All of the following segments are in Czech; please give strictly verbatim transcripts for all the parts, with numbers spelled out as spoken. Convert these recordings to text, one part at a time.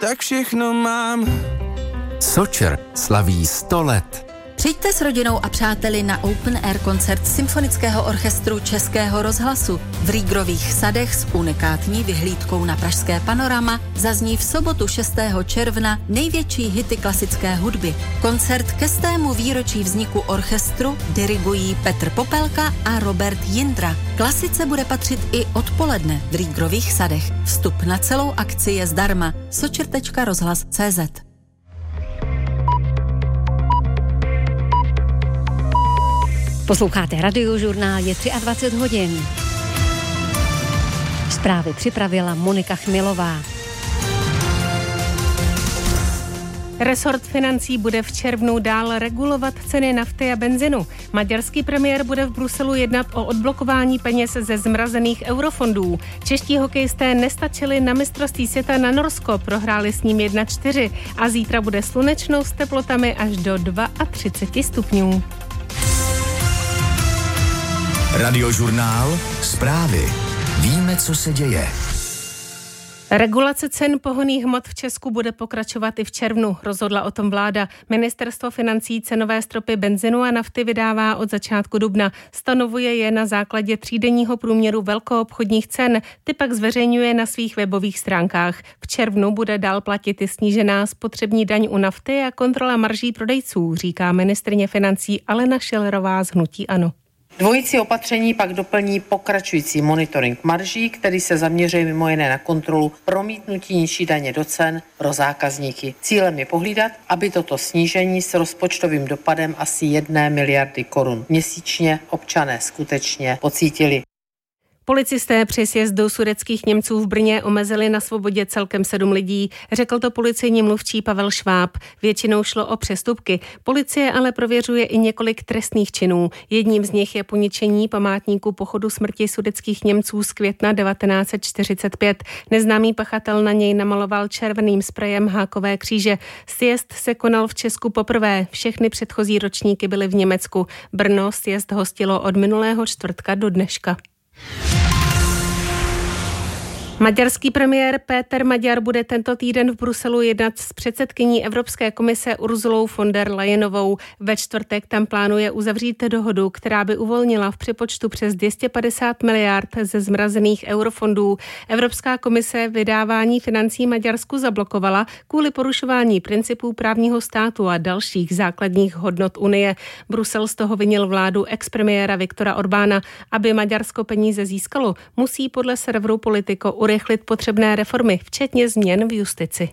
tak všechno mám. Sočer slaví sto let. Přijďte s rodinou a přáteli na Open Air koncert Symfonického orchestru Českého rozhlasu. V Rýgrových sadech s unikátní vyhlídkou na pražské panorama zazní v sobotu šestého června největší hity klasické hudby. Koncert ke stému výročí vzniku orchestru dirigují Petr Popelka a Robert Jindra. Klasice bude patřit i odpoledne v Rýgrových sadech. Vstup na celou akci je zdarma. sočer tečka rozhlas tečka cé zet. Posloucháte Radiožurnál, je dvacet tři hodin. Zprávy připravila Monika Chmilová. Resort financí bude v červnu dál regulovat ceny nafty a benzinu. Maďarský premiér bude v Bruselu jednat o odblokování peněz ze zmrazených eurofondů. Čeští hokejisté nestačili na mistrovství světa na Norsko, prohráli s ním jedna čtyři a zítra bude slunečno s teplotami až do třicet dva stupňů. Radiožurnál, zprávy. Víme, co se děje. Regulace cen pohonných hmot v Česku bude pokračovat i v červnu, rozhodla o tom vláda. Ministerstvo financí cenové stropy benzinu a nafty vydává od začátku dubna. Stanovuje je na základě třídenního průměru velkoobchodních cen, ty pak zveřejňuje na svých webových stránkách. V červnu bude dál platit i snížená spotřební daň u nafty a kontrola marží prodejců, říká ministryně financí Alena Schillerová z hnutí ANO. Dvojící opatření pak doplní pokračující monitoring marží, který se zaměřuje mimo jiné na kontrolu promítnutí nižší daně do cen pro zákazníky. Cílem je pohlídat, aby toto snížení s rozpočtovým dopadem asi jedné miliardy korun měsíčně občané skutečně pocítili. Policisté při sjezdu sudetských Němců v Brně omezili na svobodě celkem sedm lidí, řekl to policejní mluvčí Pavel Šváb. Většinou šlo o přestupky. Policie ale prověřuje i několik trestných činů. Jedním z nich je poničení památníku pochodu smrti sudetských Němců z května devatenáct set čtyřicet pět. Neznámý pachatel na něj namaloval červeným sprejem hákové kříže. Sjezd se konal v Česku poprvé. Všechny předchozí ročníky byly v Německu. Brno sjezd hostilo od minulého čtvrtka do dneška. Maďarský premiér Péter Maďar bude tento týden v Bruselu jednat s předsedkyní Evropské komise Ursulou von der Leyenovou. Ve čtvrtek tam plánuje uzavřít dohodu, která by uvolnila v přepočtu přes dvě stě padesát miliard ze zmrazených eurofondů. Evropská komise vydávání financí Maďarsku zablokovala kvůli porušování principů právního státu a dalších základních hodnot Unie. Brusel z toho vinil vládu expremiéra Viktora Orbána. Aby Maďarsko peníze získalo, musí podle serveru Politico urychlit potřebné reformy, včetně změn v justici.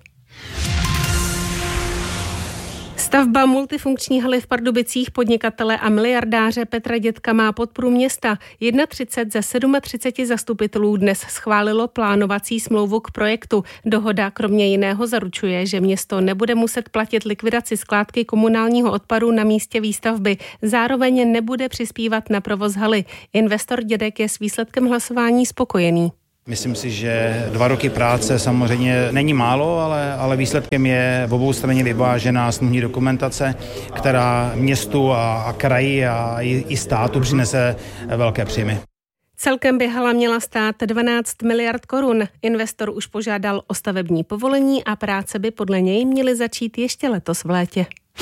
Stavba multifunkční haly v Pardubicích podnikatele a miliardáře Petra Dětka má podporu města. třicet jedna ze třiceti sedmi zastupitelů dnes schválilo plánovací smlouvu k projektu. Dohoda kromě jiného zaručuje, že město nebude muset platit likvidaci skládky komunálního odpadu na místě výstavby. Zároveň nebude přispívat na provoz haly. Investor Dědek je s výsledkem hlasování spokojený. Myslím si, že dva roky práce samozřejmě není málo, ale, ale výsledkem je v obou straně vyvážená smluvní dokumentace, která městu a, a kraji a i, i státu přinese velké příjmy. Celkem by hala měla stát dvanáct miliard korun. Investor už požádal o stavební povolení a práce by podle něj měly začít ještě letos v létě.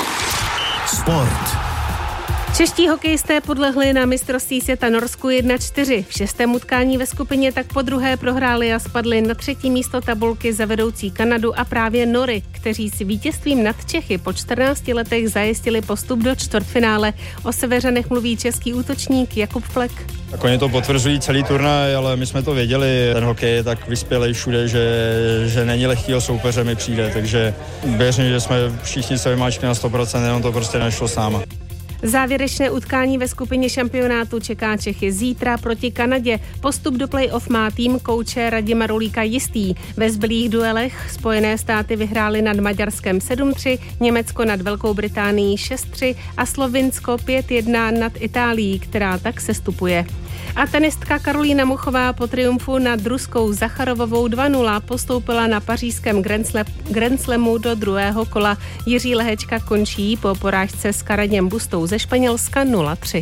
Sport. Čeští hokejisté podlehli na mistrovství světa Norsku jedna čtyři. V šestém utkání ve skupině tak podruhé prohráli a spadli na třetí místo tabulky za vedoucí Kanadu a právě Nory, kteří si vítězstvím nad Čechy po čtrnácti letech zajistili postup do čtvrtfinále. O Seveřanech mluví český útočník Jakub Flek. Tak oni to potvrzují celý turnaj, ale my jsme to věděli. Ten hokej je tak vyspělej všude, že, že není lehkýho soupeře mi přijde, takže věřím, že jsme všichni se vymáčkli na sto procent, jenom to prostě nešlo s náma. Závěrečné utkání ve skupině šampionátu čeká Čechy zítra proti Kanadě. Postup do play-off má tým kouče Radima Rulíka jistý. Ve zbylých duelech Spojené státy vyhrály nad Maďarskem sedm tři, Německo nad Velkou Británií šest tři a Slovinsko pět jedna nad Itálií, která tak sestupuje. A tenistka Karolína Muchová po triumfu nad ruskou Zacharovovou dva nula postoupila na pařížském Grand Slamu do druhého kola. Jiří Lehečka končí po porážce s Karaněm Bustou ze Španělska nula tři.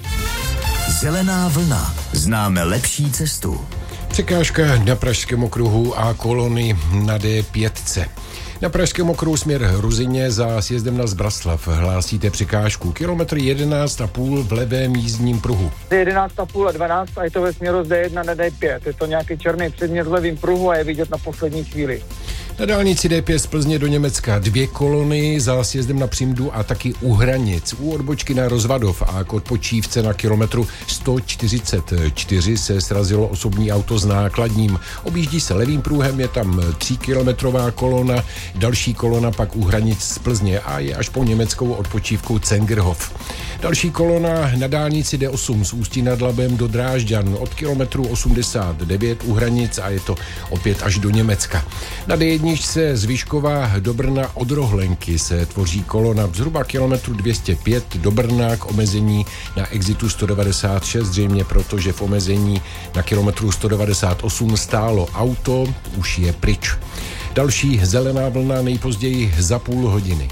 Zelená vlna. Známe lepší cestu. Překážka na Pražském okruhu a kolony na D pět. Na pražském okruhu směr Ruzyně za sjezdem na Zbraslav hlásíte překážku. Kilometr jedenáct a půl v levém jízdním pruhu. jedenáct a půl a dvanáct a je to ve směru z D jedna na D pět. Je to nějaký černý předmět v levém pruhu a je vidět na poslední chvíli. Na dálnici D pět z Plzně do Německa dvě kolony za sjezdem na Přimdu a taky u hranic. U odbočky na Rozvadov a k odpočívce na kilometru sto čtyřicet čtyři se srazilo osobní auto s nákladním. Objíždí se levým pruhem, je tam tříkilometrová kolona, další kolona pak u hranic z Plzně a je až po německou odpočívku Zengerhof. Další kolona na dálnici D osm z Ústí nad Labem do Drážďan od kilometru osmdesát devět u hranic a je to opět až do Německa. Na D jedna z Vyškova do Brna od Rohlenky se tvoří kolona zhruba kilometru dvě stě pět do Brna k omezení na exitu sto devadesát šest, zřejmě protože v omezení na kilometru sto devadesát osm stálo auto, už je pryč. Další zelená vlna nejpozději za půl hodiny.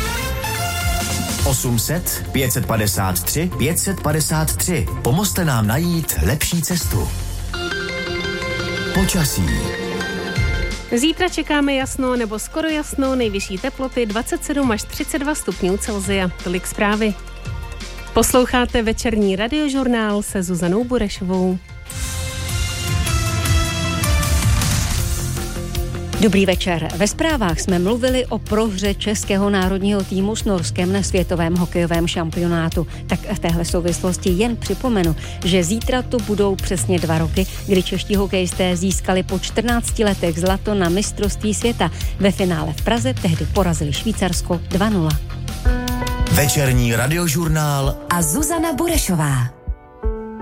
osm set, pět set padesát tři, pět set padesát tři. Pomozte nám najít lepší cestu. Počasí. Zítra čekáme jasno nebo skoro jasno, nejvyšší teploty dvacet sedm až třicet dva stupňů Celsia. Tolik zprávy. Posloucháte večerní radiožurnál se Zuzanou Burešovou. Dobrý večer. Ve zprávách jsme mluvili o prohře českého národního týmu s Norskem na světovém hokejovém šampionátu. Tak v téhle souvislosti jen připomenu, že zítra to budou přesně dva roky, kdy čeští hokejisté získali po čtrnácti letech zlato na mistrovství světa. Ve finále v Praze tehdy porazili Švýcarsko dva nula. Večerní radiožurnál a Zuzana Burešová.